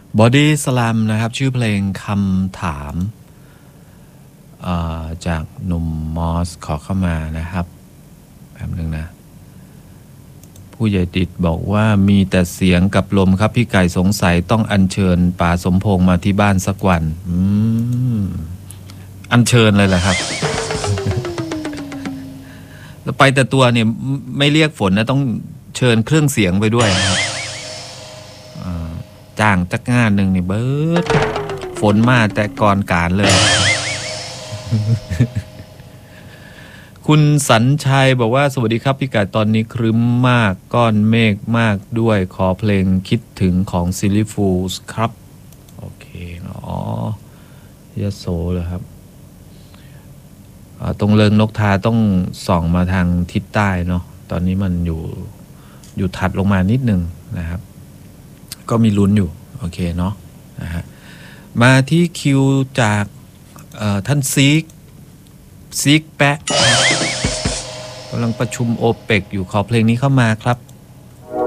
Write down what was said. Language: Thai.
บอดี้ส a ลมนะครับชื่อเพลงคำถามจากหนุ่มมอสขอเข้ามานะครับแป๊บนึงนะผู้ใหญ่ติดบอกว่ามีแต่เสียงกับลมครับพี่ไก่สงสัยต้องอัญเชิญป๋าสมพงษ์มาที่บ้านสักวันอัญเชิญเลยแหละครับแล้วไปแต่ตัวเนี่ยไม่เรียกฝนนะต้องเชิญเครื่องเสียงไปด้วยนะครับจ้างจักงานหนึ่งนี่เบิร์ดฝนมาแต่ก่อนการเลย คุณสัญชัยบอกว่าสวัสดีครับพี่ไก่ตอนนี้ครึ้มมากก้อนเมฆมากด้วยขอเพลงคิดถึงของซิลลี่ฟูลส์ครับโอเคยโสเลยครับตรงเริงนกทาต้องส่องมาทางทิศใต้เนาะตอนนี้มันอยู่ถัดลงมานิดนึงนะครับก็มีลุ้นอยู่โอเคเนาะนะฮะมาที่คิวจากท่านซีกแปะกำลังประชุมโอเปกอยู่ขอเพลงนี้เข้ามาครับ